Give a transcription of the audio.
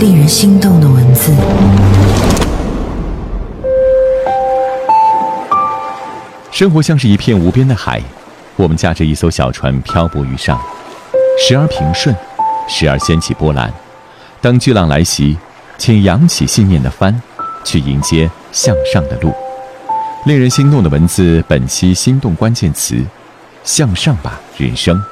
令人心动的文字。 生活像是一片无边的海，我们驾着一艘小船漂泊于上，时而平顺，时而掀起波澜。当巨浪来袭，请扬起信念的帆，去迎接向上的路。令人心动的文字，本期心动关键词：向上吧，人生。